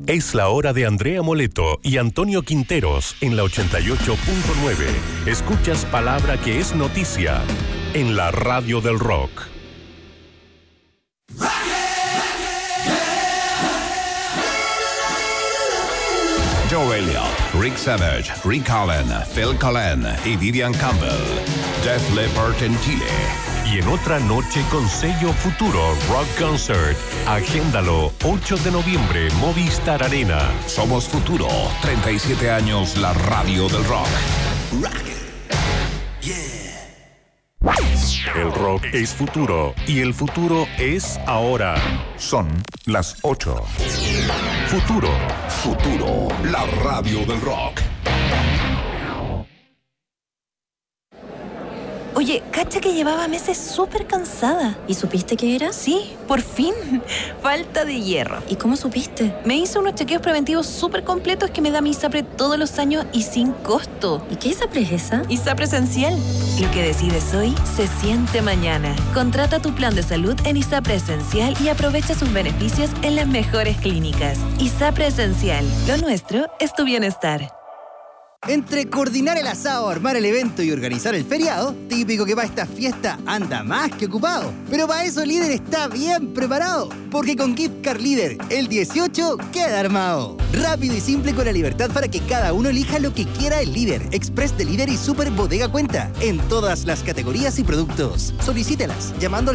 Es la hora de Andrea Moleto y Antonio Quinteros en la 88.9. Escuchas palabra que es noticia en la radio del rock. Joe Elliott, Rick Savage, Rick Allen, Phil Collen y Vivian Campbell. Def Leppard en Chile. Y en otra noche con sello Futuro Rock Concert. Agéndalo, 8 de noviembre, Movistar Arena. Somos Futuro, 37 años la radio del rock. Rock. El rock es futuro y el futuro es ahora. Son las 8. Futuro. Futuro, la radio del rock. Oye, cacha que llevaba meses súper cansada. ¿Y supiste qué era? Sí, por fin. Falta de hierro. ¿Y cómo supiste? Me hice unos chequeos preventivos súper completos que me da mi ISAPRE todos los años y sin costo. ¿Y qué ISAPRE es esa? ISAPRE Esencial. Lo que decides hoy se siente mañana. Contrata tu plan de salud en ISAPRE Esencial y aprovecha sus beneficios en las mejores clínicas. ISAPRE Esencial. Lo nuestro es tu bienestar. Entre coordinar el asado, armar el evento y organizar el feriado, típico que para esta fiesta anda más que ocupado. Pero para eso Líder está bien preparado, porque con Gift Card Líder, el 18 queda armado. Rápido y simple con la libertad para que cada uno elija lo que quiera el Líder, Express de Líder y Super Bodega Cuenta, en todas las categorías y productos. Solicítelas llamando al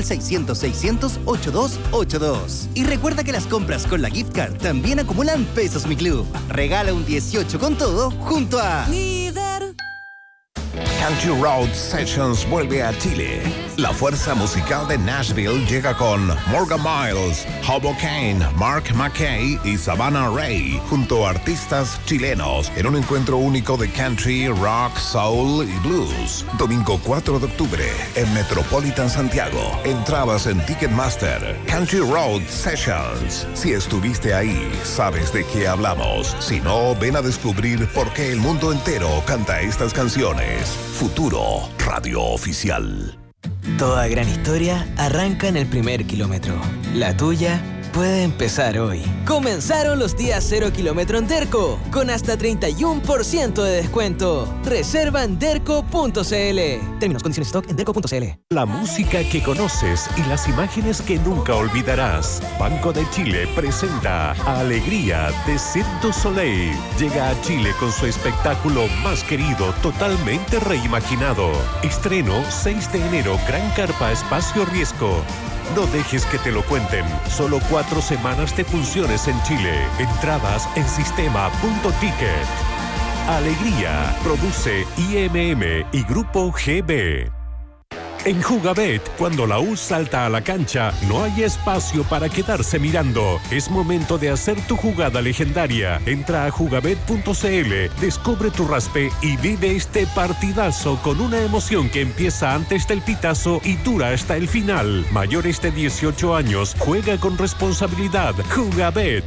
600-600-8282. Y recuerda que las compras con la Gift Card también acumulan pesos Mi Club. Regala un 18 con todo junto a Líder. Country Road Sessions vuelve a Chile. La fuerza musical de Nashville llega con Morgan Miles, Hobo Kane, Mark McKay y Savannah Ray, junto a artistas chilenos, en un encuentro único de country, rock, soul y blues. Domingo 4 de octubre, en Metropolitan Santiago. Entradas en Ticketmaster. Country Road Sessions. Si estuviste ahí, sabes de qué hablamos. Si no, ven a descubrir por qué el mundo entero canta estas canciones. Futuro, radio oficial. Toda gran historia arranca en el primer kilómetro. La tuya puede empezar hoy. Comenzaron los días 0 kilómetro en Derco, con hasta 31% de descuento. Reserva en derco.cl. Términos, condiciones, stock en derco.cl. La música que conoces y las imágenes que nunca olvidarás. Banco de Chile presenta Alegría de Cirque du Soleil. Llega a Chile con su espectáculo más querido, totalmente reimaginado. Estreno 6 de enero, Gran Carpa Espacio Riesgo. No dejes que te lo cuenten. Solo 4 semanas de funciones en Chile. Entradas en sistema.ticket. Alegría. Produce IMM y Grupo GB. En Jugabet, cuando la U salta a la cancha, no hay espacio para quedarse mirando. Es momento de hacer tu jugada legendaria. Entra a jugabet.cl, descubre tu raspe y vive este partidazo con una emoción que empieza antes del pitazo y dura hasta el final. Mayores de 18 años, juega con responsabilidad. Jugabet.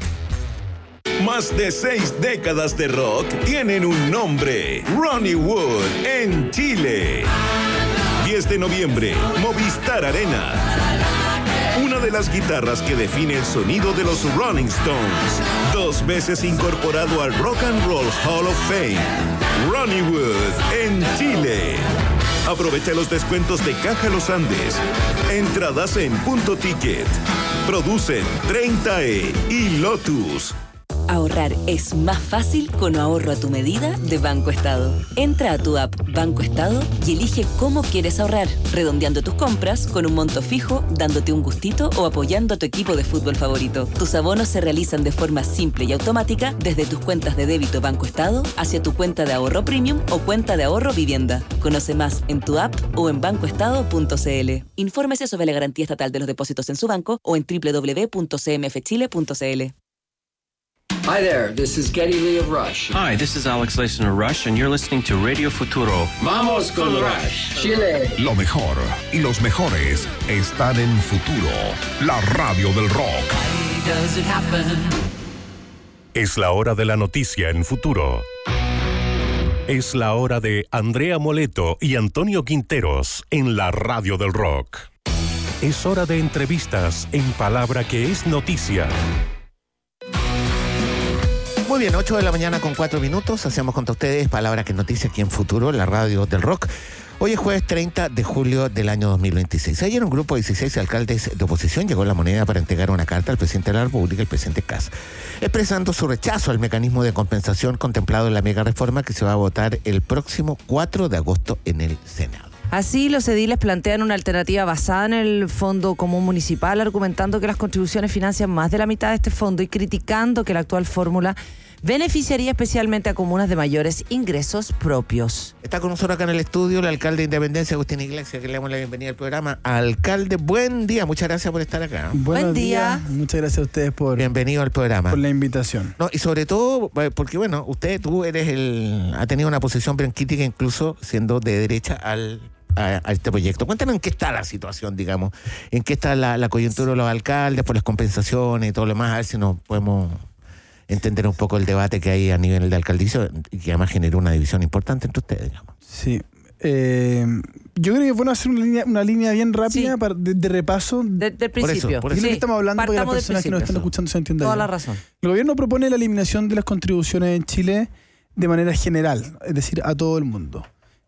Más de 6 décadas de rock tienen un nombre. Ronnie Wood en Chile. 10 de noviembre, Movistar Arena. Una de las guitarras que define el sonido de los Rolling Stones. 2 veces incorporado al Rock and Roll Hall of Fame. Ronnie Wood en Chile. Aprovecha los descuentos de Caja Los Andes. Entradas en Punto Ticket. Producen 30E y Lotus. Ahorrar es más fácil con ahorro a tu medida de Banco Estado. Entra a tu app Banco Estado y elige cómo quieres ahorrar, redondeando tus compras con un monto fijo, dándote un gustito o apoyando a tu equipo de fútbol favorito. Tus abonos se realizan de forma simple y automática desde tus cuentas de débito Banco Estado hacia tu cuenta de ahorro premium o cuenta de ahorro vivienda. Conoce más en tu app o en bancoestado.cl. Infórmese sobre la garantía estatal de los depósitos en su banco o en www.cmfchile.cl. Hi there, this is Geddy Lee of Rush. Hi, this is Alex Leyson of Rush, and you're listening to Radio Futuro. Vamos con Rush, Chile. Lo mejor y los mejores están en Futuro, la radio del rock. Does it happen? Es la hora de la noticia en Futuro. Es la hora de Andrea Moleto y Antonio Quinteros en la radio del rock. Es hora de entrevistas en palabra que es noticia. Muy bien, 8 de la mañana con 4 minutos. Hacemos contra ustedes Palabras que Noticias aquí en Futuro, la radio del rock. Hoy es jueves 30 de julio del año 2026. Ayer un grupo de 16 alcaldes de oposición llegó a La Moneda para entregar una carta al presidente de la República, el presidente Kast, expresando su rechazo al mecanismo de compensación contemplado en la mega reforma que se va a votar el próximo 4 de agosto en el Senado. Así, los ediles plantean una alternativa basada en el Fondo Común Municipal, argumentando que las contribuciones financian más de la mitad de este fondo y criticando que la actual fórmula beneficiaría especialmente a comunas de mayores ingresos propios. Está con nosotros acá en el estudio el alcalde de Independencia, Agustín Iglesias, que le damos la bienvenida al programa. Alcalde, buen día, muchas gracias por estar acá. Buen día. Muchas gracias a ustedes por... Bienvenido al programa. Por la invitación. No, y sobre todo, porque bueno, tú ha tenido una posición bien crítica, incluso siendo de derecha a este proyecto. Cuéntanos en qué está la situación, digamos, en qué está la coyuntura de los alcaldes por las compensaciones y todo lo demás, a ver si nos podemos entender un poco el debate que hay a nivel de alcaldicio y que además generó una división importante entre ustedes, digamos. Sí. Yo creo que es bueno hacer una línea bien rápida de repaso. Del principio. Por eso. Sí. Estamos hablando para que las personas que nos están escuchando se entiendan. Toda la razón. El gobierno propone la eliminación de las contribuciones en Chile de manera general, es decir, a todo el mundo.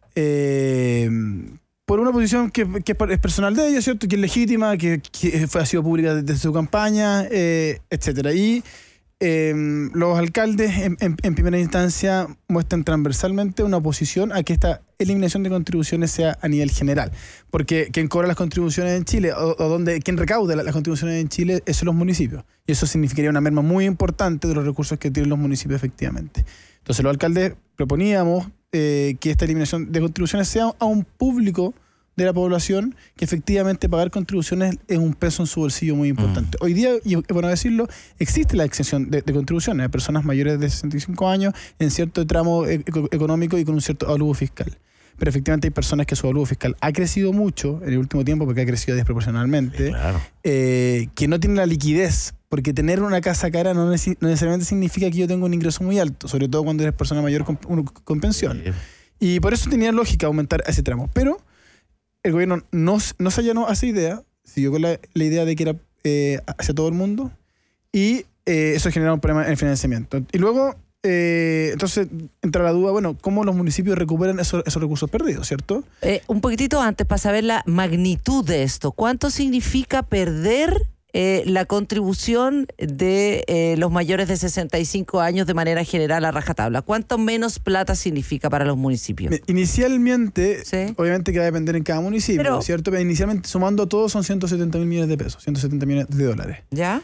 Por una posición que es personal de ella, ¿cierto? Que es legítima, que ha sido pública desde su campaña, etcétera. Y los alcaldes en primera instancia muestran transversalmente una oposición a que esta eliminación de contribuciones sea a nivel general, porque quien cobra las contribuciones en Chile quien recauda las contribuciones en Chile son los municipios, y eso significaría una merma muy importante de los recursos que tienen los municipios efectivamente. Entonces los alcaldes proponíamos que esta eliminación de contribuciones sea a un público de la población que efectivamente pagar contribuciones es un peso en su bolsillo muy importante. Hoy día, y es bueno decirlo, existe la exención de contribuciones a personas mayores de 65 años en cierto tramo económico y con un cierto avalúo fiscal. Pero efectivamente hay personas que su avalúo fiscal ha crecido mucho en el último tiempo porque ha crecido desproporcionalmente, sí, claro, que no tienen la liquidez, porque tener una casa cara no necesariamente significa que yo tenga un ingreso muy alto, sobre todo cuando eres persona mayor con pensión. Sí. Y por eso tenía lógica aumentar ese tramo. Pero el gobierno no se allanó a esa idea, siguió con la idea de que era hacia todo el mundo, y eso generó un problema en el financiamiento. Y luego, entonces, entra la duda, bueno, ¿cómo los municipios recuperan esos recursos perdidos, cierto? Un poquitito antes, para saber la magnitud de esto, ¿cuánto significa perder la contribución de los mayores de 65 años de manera general a rajatabla? ¿Cuánto menos plata significa para los municipios? Inicialmente, ¿sí? Obviamente que va a depender en cada municipio, ¿cierto? Pero inicialmente, sumando todo, son 170 mil millones de pesos, 170 millones de dólares. ¿Ya?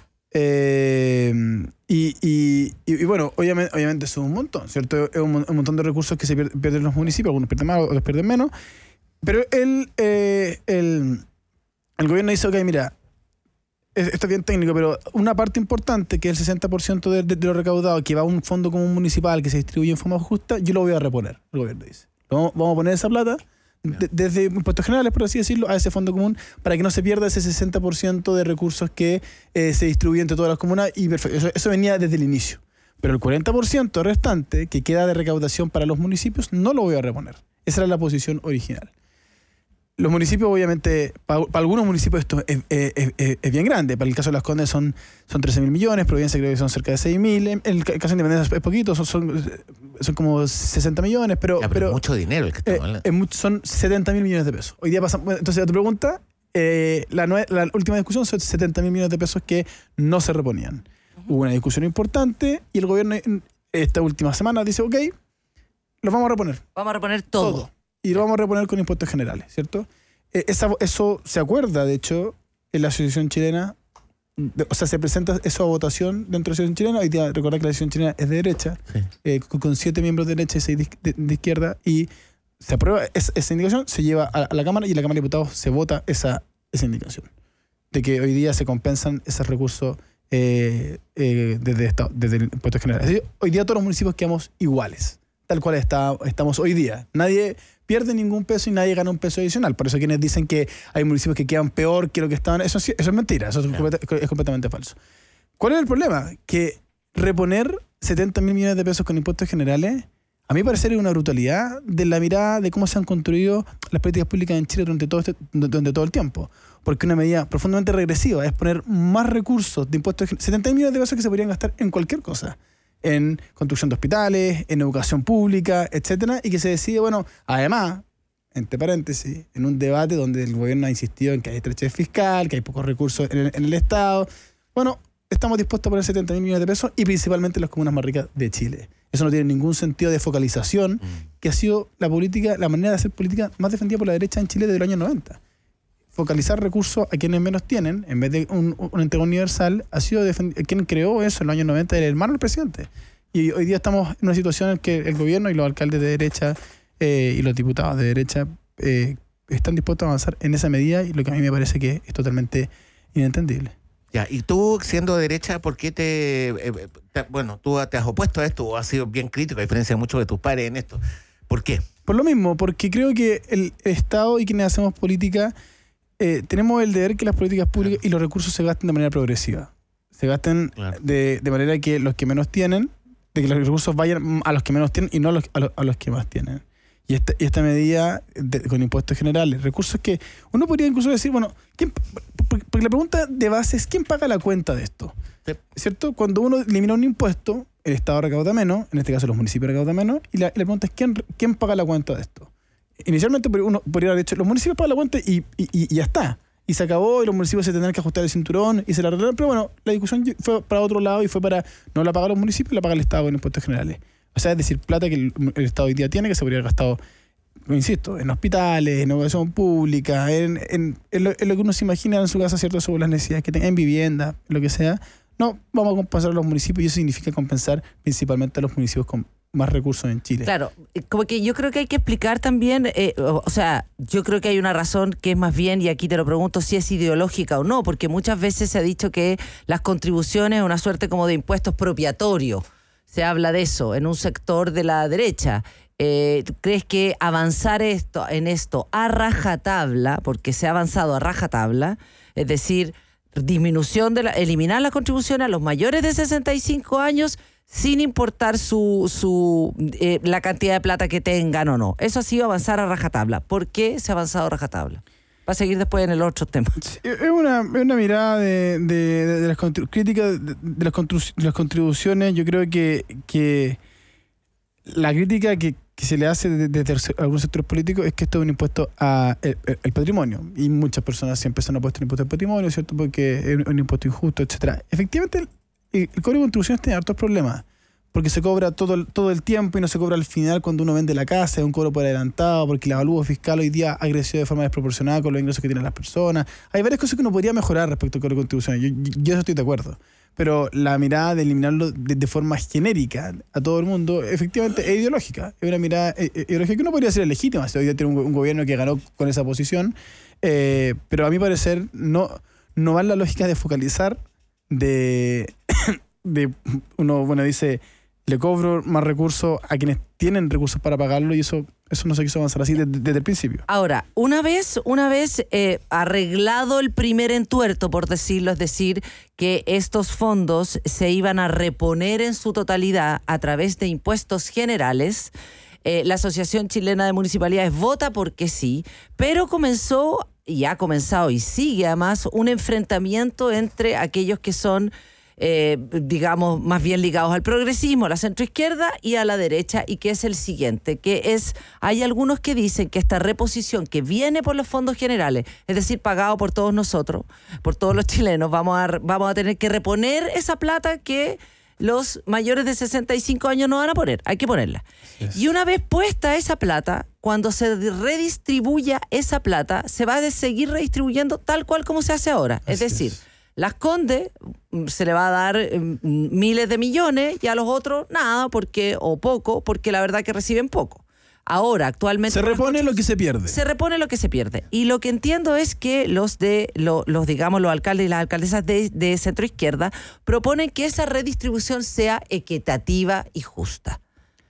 Y bueno, obviamente eso es un montón, ¿cierto? Es un montón de recursos que se pierden en los municipios, algunos pierden más, otros pierden menos. Pero el gobierno dice, ok, mira, esto es bien técnico, pero una parte importante, que es el 60% de lo recaudado, que va a un fondo común municipal que se distribuye en forma justa, yo lo voy a reponer, el gobierno dice. Vamos a poner esa plata desde impuestos generales, por así decirlo, a ese fondo común para que no se pierda ese 60% de recursos que se distribuyen entre todas las comunas, y perfecto, eso venía desde el inicio. Pero el 40% restante que queda de recaudación para los municipios no lo voy a reponer. Esa era la posición original. Los municipios, obviamente, para algunos municipios esto es bien grande. Para el caso de Las Condes son 13.000 millones, Providencia creo que son cerca de 6.000. En el caso de Independencia es poquito, son como 60 millones, pero mucho dinero el que estamos hablando. Son 70.000 millones de pesos. Hoy día pasamos. Entonces, a tu pregunta, la última discusión son 70.000 millones de pesos que no se reponían. Hubo una discusión importante y el gobierno esta última semana dice, ok, los vamos a reponer. Vamos a reponer todo. Y lo vamos a reponer con impuestos generales, ¿cierto? Eso se acuerda, de hecho, en la Asociación Chilena, o sea, se presenta eso a votación dentro de la Asociación Chilena. Hoy día, recordad que la Asociación Chilena es de derecha, sí, con 7 miembros de derecha y 6 de izquierda, y se aprueba esa indicación, se lleva a la Cámara, y en la Cámara de Diputados se vota esa indicación, de que hoy día se compensan esos recursos desde el impuesto general. Es decir, hoy día todos los municipios quedamos iguales, tal cual estamos hoy día. Nadie pierde ningún peso y nadie gana un peso adicional. Por eso quienes dicen que hay municipios que quedan peor que lo que estaban, eso es mentira, eso es completamente falso. ¿Cuál es el problema? Que reponer 70.000 millones de pesos con impuestos generales, a mí parecer es una brutalidad de la mirada de cómo se han construido las políticas públicas en Chile durante todo el tiempo. Porque una medida profundamente regresiva es poner más recursos de impuestos, 70.000 millones de pesos que se podrían gastar en cualquier cosa. en construcción de hospitales, en educación pública, etcétera, y que se decide, bueno, además, entre paréntesis, en un debate donde el gobierno ha insistido en que hay estrechez fiscal, que hay pocos recursos en el Estado. Bueno, estamos dispuestos a poner 70.000 millones de pesos y principalmente en las comunas más ricas de Chile. Eso no tiene ningún sentido de focalización, que ha sido la manera de hacer política más defendida por la derecha en Chile desde los años 90. Focalizar recursos a quienes menos tienen, en vez de una entrega universal, ha sido quien creó eso en los años 90, el hermano del presidente. Y hoy día estamos en una situación en que el gobierno y los alcaldes de derecha y los diputados de derecha están dispuestos a avanzar en esa medida, y lo que a mí me parece que es totalmente inentendible. Ya, y tú, siendo de derecha, ¿por qué bueno, tú te has opuesto a esto o has sido bien crítico, a diferencia de muchos de tus pares en esto? ¿Por qué? Por lo mismo, porque creo que el Estado y quienes hacemos política tenemos el deber que las políticas públicas y los recursos se gasten de manera progresiva. Se gasten de manera que los que menos tienen, de que los recursos vayan a los que menos tienen y no a los que más tienen. Y esta medida con impuestos generales, recursos que uno podría incluso decir, bueno, porque la pregunta de base es ¿quién paga la cuenta de esto? ¿Cierto? Cuando uno elimina un impuesto, el Estado recauda menos, en este caso los municipios recaudan menos, y la pregunta es ¿quién paga la cuenta de esto? Inicialmente uno podría haber dicho, los municipios pagan la cuenta y ya está. Y se acabó, y los municipios se tendrán que ajustar el cinturón y se la arreglaron. Pero bueno, la discusión fue para otro lado y fue para no la pagan los municipios, la paga el Estado con impuestos generales. O sea, es decir, plata que el Estado hoy día tiene, que se podría haber gastado, insisto, en hospitales, en educación pública, en lo que uno se imagina en su casa, ¿cierto?, sobre las necesidades que tenga, en vivienda, lo que sea. No, vamos a compensar a los municipios, y eso significa compensar principalmente a los municipios con más recursos en Chile. Claro, como que yo creo que hay que explicar también, o sea, yo creo que hay una razón que es más bien, y aquí te lo pregunto, si es ideológica o no, porque muchas veces se ha dicho que las contribuciones es una suerte como de impuestos expropiatorios. Se habla de eso en un sector de la derecha. ¿Crees que avanzar en esto a rajatabla, porque se ha avanzado a rajatabla, es decir, disminución eliminar las contribuciones a los mayores de 65 años sin importar la cantidad de plata que tengan o no? Eso ha sido avanzar a rajatabla. ¿Por qué se ha avanzado a rajatabla? Va a seguir después en el otro tema. Es una mirada de las críticas de las contribuciones. Yo creo que la crítica que se le hace desde algunos sectores políticos es que esto es un impuesto al patrimonio. Y muchas personas siempre se han opuesto al impuesto al patrimonio, ¿cierto?, porque es un impuesto injusto, etcétera. Efectivamente, el cobro de contribuciones tiene hartos problemas, porque se cobra todo el tiempo y no se cobra al final cuando uno vende la casa, es un cobro por adelantado, porque el avalúo fiscal hoy día ha crecido de forma desproporcionada con los ingresos que tienen las personas. Hay varias cosas que uno podría mejorar respecto al cobro de contribuciones, yo eso estoy de acuerdo. Pero la mirada de eliminarlo de forma genérica a todo el mundo, efectivamente es ideológica. Es una mirada ideológica que uno podría ser legítima si hoy día tiene un gobierno que ganó con esa posición, pero a mi parecer no va en la lógica de focalizar, de uno, bueno, dice, le cobro más recursos a quienes tienen recursos para pagarlo, y eso no se quiso avanzar así desde el principio. Ahora, una vez arreglado el primer entuerto, por decirlo, es decir, que estos fondos se iban a reponer en su totalidad a través de impuestos generales, la Asociación Chilena de Municipalidades vota porque sí, pero comenzó, y ha comenzado y sigue además, un enfrentamiento entre aquellos que son digamos, más bien ligados al progresismo, a la centroizquierda y a la derecha, y que es el siguiente, hay algunos que dicen que esta reposición que viene por los fondos generales, es decir, pagado por todos nosotros, por todos los chilenos, vamos a tener que reponer esa plata que los mayores de 65 años no van a poner, hay que ponerla. Yes. Y una vez puesta esa plata, cuando se redistribuya esa plata, se va a seguir redistribuyendo tal cual como se hace ahora, es decir, Las Condes se le va a dar miles de millones y a los otros nada, o poco, porque la verdad que reciben poco. Ahora, actualmente... Se repone lo que se pierde. Se repone lo que se pierde. Y lo que entiendo es que los alcaldes y las alcaldesas de centroizquierda proponen que esa redistribución sea equitativa y justa.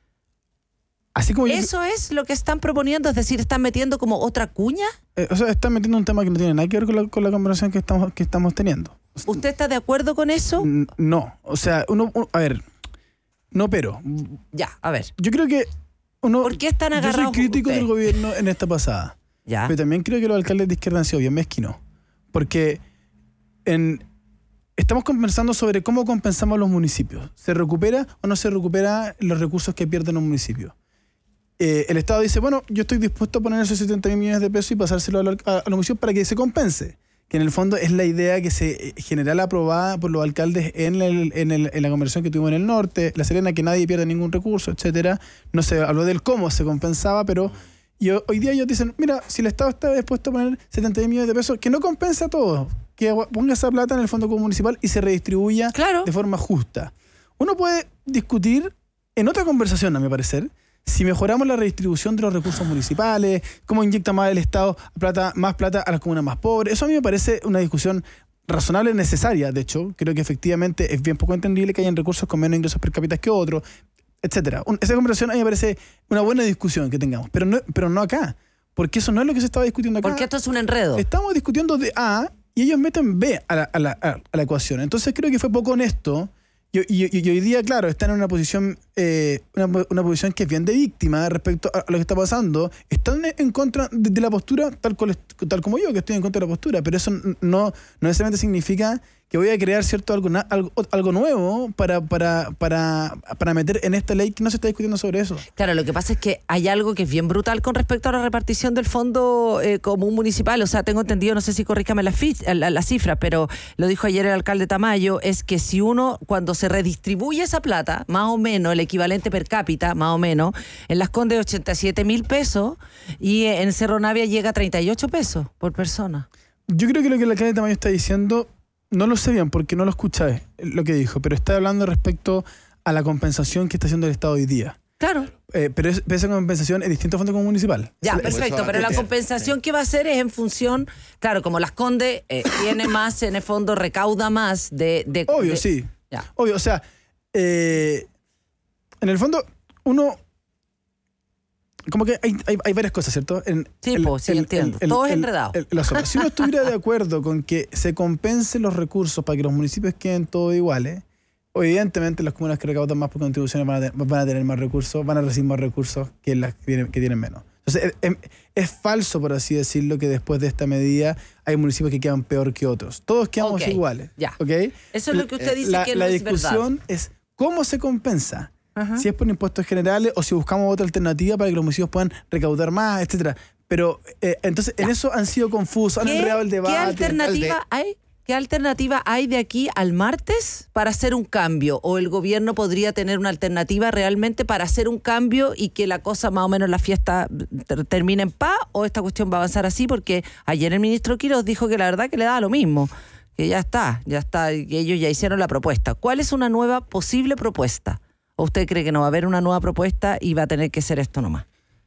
Así como ¿Eso es lo que están proponiendo? Es decir, ¿están metiendo como otra cuña? Están metiendo un tema que no tiene nada que ver con la conversación que estamos teniendo. ¿Usted está de acuerdo con eso? No. O sea, a ver, no, pero... Ya, a ver. Yo creo que ¿por qué están agarrados? Yo soy crítico del gobierno en esta pasada. Ya. Pero también creo que los alcaldes de izquierda han sido bien mezquinos. Porque en estamos conversando sobre cómo compensamos a los municipios. ¿Se recupera o no se recupera los recursos que pierden los municipios? El Estado dice, bueno, yo estoy dispuesto a poner esos 70 mil millones de pesos y pasárselo a los municipios para que se compense. Que en el fondo es la idea que se general aprobada por los alcaldes en la conversación que tuvimos en el norte, La Serena, que nadie pierde ningún recurso, etcétera. No se habló del cómo se compensaba, pero hoy día ellos dicen, mira, si el Estado está dispuesto a poner 70 mil millones de pesos, que no compensa a todos, que ponga esa plata en el fondo municipal y se redistribuya de forma justa. Uno puede discutir en otra conversación, a mi parecer, si mejoramos la redistribución de los recursos municipales, cómo inyecta más el Estado más plata a las comunas más pobres. Eso a mí me parece una discusión razonable y necesaria. De hecho, creo que efectivamente es bien poco entendible que hayan recursos con menos ingresos per cápita que otros, etcétera. Esa conversación a mí me parece una buena discusión que tengamos, pero no acá, porque eso no es lo que se estaba discutiendo acá. Porque esto es un enredo. Estamos discutiendo de A y ellos meten B a la ecuación. Entonces creo que fue poco honesto. Y hoy día, claro, están en una posición una posición que es bien de víctima respecto a lo que está pasando. Están en contra de la postura, tal como yo, que estoy en contra de la postura, pero eso no necesariamente significa que voy a crear algo nuevo para meter en esta ley que no se está discutiendo sobre eso. Claro, lo que pasa es que hay algo que es bien brutal con respecto a la repartición del fondo común municipal. O sea, tengo entendido, no sé si corríjame la cifra, pero lo dijo ayer el alcalde Tamayo, es que si uno, cuando se redistribuye esa plata, más o menos, el equivalente per cápita, más o menos, en Las Condes 87 mil pesos y en Cerro Navia llega a 38 pesos por persona. Yo creo que lo que el alcalde Tamayo está diciendo, no lo sé bien porque no lo escuché lo que dijo, pero está hablando respecto a la compensación que está haciendo el Estado hoy día. Claro. Pero esa compensación es distinta a fondo común municipal. Ya, perfecto, pero la compensación que va a hacer es en función, claro, como Las Condes tiene más, en el fondo recauda más de Obvio, sí. Ya. Obvio, o sea, en el fondo uno... Como que hay varias cosas, ¿cierto? Sí, entiendo. Todo es enredado. Si uno estuviera de acuerdo con que se compensen los recursos para que los municipios queden todos iguales, evidentemente las comunas que recaudan más por contribuciones van a tener más recursos, van a recibir más recursos que las que tienen menos. Entonces, es falso, por así decirlo, que después de esta medida hay municipios que quedan peor que otros. Todos quedamos iguales. Ya. ¿Okay? Eso es lo que usted dice que no es verdad. La discusión es cómo se compensa. Ajá. Si es por impuestos generales o si buscamos otra alternativa para que los municipios puedan recaudar más, etcétera. Pero entonces en eso han sido confusos, han enredado el debate. ¿Qué alternativa hay de aquí al martes para hacer un cambio? ¿O el gobierno podría tener una alternativa realmente para hacer un cambio y que la cosa más o menos, la fiesta termine en paz? ¿O esta cuestión va a avanzar así? Porque ayer el ministro Quiroz dijo que la verdad que le daba lo mismo, que ya está, que ellos ya hicieron la propuesta. ¿Cuál es una nueva posible propuesta? ¿O usted cree que no va a haber una nueva propuesta y va a tener que ser esto nomás?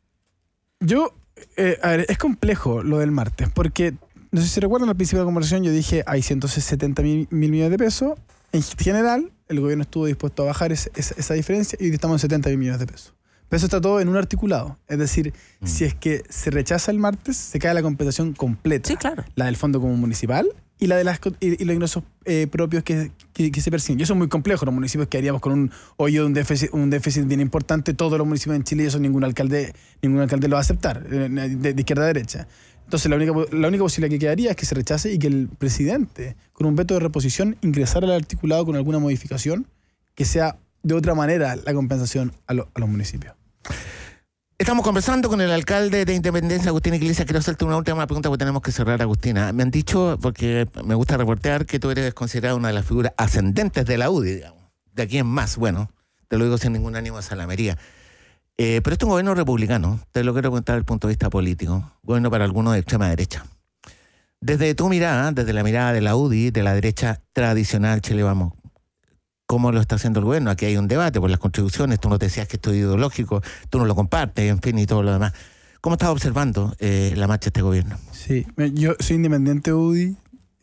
Yo, a ver, es complejo lo del martes, porque, no sé si recuerdan, al principio de la conversación yo dije hay 170 mil millones de pesos. En general, el gobierno estuvo dispuesto a bajar esa diferencia y hoy estamos en 70 mil millones de pesos. Pero eso está todo en un articulado. Es decir, si es que se rechaza el martes, se cae la compensación completa. Sí, claro. La del Fondo Común Municipal y la de los ingresos propios que se persiguen. Y eso es muy complejo. Los municipios quedaríamos con un hoyo, un déficit bien importante. Todos los municipios en Chile, y eso ningún alcalde lo va a aceptar, de izquierda a derecha. Entonces la única posibilidad que quedaría es que se rechace y que el presidente, con un veto de reposición, ingresara al articulado con alguna modificación que sea de otra manera la compensación a los municipios. Estamos conversando con el alcalde de Independencia, Agustín Iglesias. Quiero hacerte una última pregunta porque tenemos que cerrar, Agustina. Me han dicho, porque me gusta reportear, que tú eres considerada una de las figuras ascendentes de la UDI, digamos. De aquí en más, bueno, te lo digo sin ningún ánimo de salamería. Pero este es un gobierno republicano, te lo quiero contar desde el punto de vista político, gobierno para algunos de extrema derecha. Desde tu mirada, desde la mirada de la UDI, de la derecha tradicional Chile Vamos, ¿cómo lo está haciendo el gobierno? Aquí hay un debate por las contribuciones, tú nos decías que esto es ideológico, tú no lo compartes, en fin, y todo lo demás. ¿Cómo estás observando la marcha de este gobierno? Sí, yo soy independiente UDI.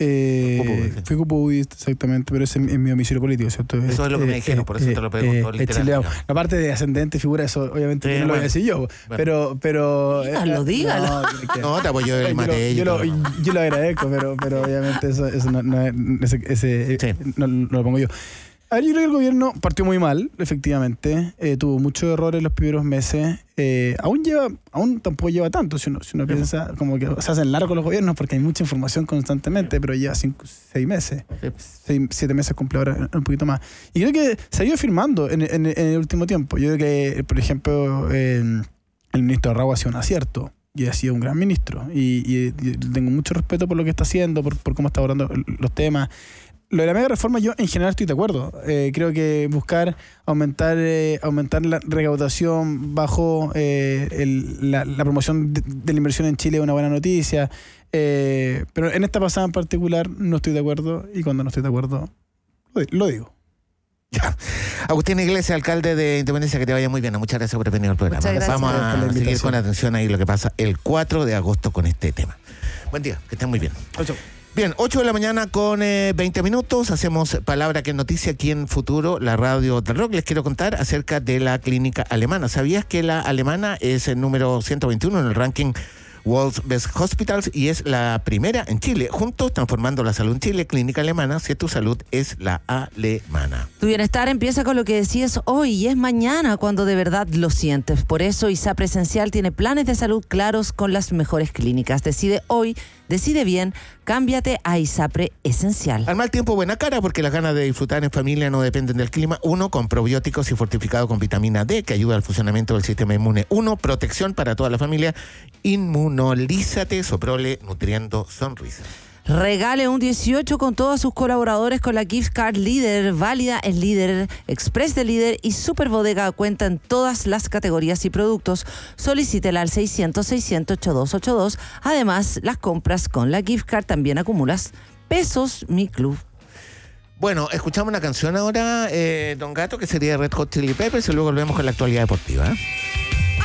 Fui cupo UDI, exactamente, pero ese es mi domicilio político, ¿cierto? Eso es lo que me dijeron, por eso te lo pregunto literal. La parte de ascendente figura, eso obviamente no lo voy a decir yo, bueno. pero dígalo. No, te apoyo el mate. Yo lo agradezco, pero obviamente eso no lo pongo yo. A ver, yo creo que el gobierno partió muy mal, efectivamente. Tuvo muchos errores en los primeros meses. Aún tampoco lleva tanto, si uno piensa, como que se hacen largos los gobiernos porque hay mucha información constantemente, pero lleva 6 meses. 7 meses cumple ahora, un poquito más. Y creo que se ha ido firmando en el último tiempo. Yo creo que, por ejemplo, el ministro Arrau ha sido un acierto. Y ha sido un gran ministro. Y tengo mucho respeto por lo que está haciendo, por cómo está abordando los temas. Lo de la mega reforma, yo en general estoy de acuerdo. Creo que buscar aumentar la recaudación bajo la promoción de la inversión en Chile es una buena noticia. Pero en esta pasada en particular no estoy de acuerdo, y cuando no estoy de acuerdo lo digo. Ya. Agustín Iglesias, alcalde de Independencia, que te vaya muy bien. Muchas gracias por venir al programa. Vamos a seguir con atención ahí lo que pasa el 4 de agosto con este tema. Buen día, que estén muy bien. 8. Bien, 8 de la mañana con 20 minutos. Hacemos Palabra que es Noticia aquí en Futuro, la radio del rock. Les quiero contar acerca de la clínica alemana. ¿Sabías que la alemana es el número 121 en el ranking World's Best Hospitals y es la primera en Chile? Juntos transformando la salud en Chile. Clínica alemana, si tu salud es la alemana. Tu bienestar empieza con lo que decides hoy y es mañana cuando de verdad lo sientes. Por eso ISAPRE Esencial tiene planes de salud claros con las mejores clínicas. Decide hoy, decide bien, cámbiate a ISAPRE Esencial. Al mal tiempo, buena cara, porque las ganas de disfrutar en familia no dependen del clima. 1, con probióticos y fortificado con vitamina D, que ayuda al funcionamiento del sistema inmune. 1, protección para toda la familia. Inmunolízate, Soprole, nutriendo sonrisas. Regale un 18 con todos sus colaboradores con la Gift Card Líder, válida en Líder, Express de Líder y Super Bodega. Cuenta en todas las categorías y productos. Solicítela al 600-600-8282. Además, las compras con la Gift Card también acumulas pesos, mi club. Bueno, escuchamos una canción ahora, Don Gato, que sería Red Hot Chili Peppers, y luego volvemos con la actualidad deportiva.